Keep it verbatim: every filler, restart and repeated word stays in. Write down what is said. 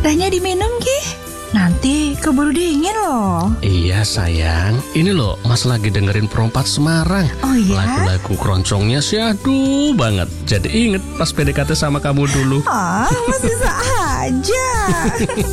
tehnya diminum Ki. Nanti keburu dingin loh. Iya sayang, ini loh Mas lagi dengerin Perompak Semarang. Oh iya? Lagu-lagu keroncongnya syahdu banget. Jadi inget pas P D K T sama kamu dulu. Ah, Mas bisa aja.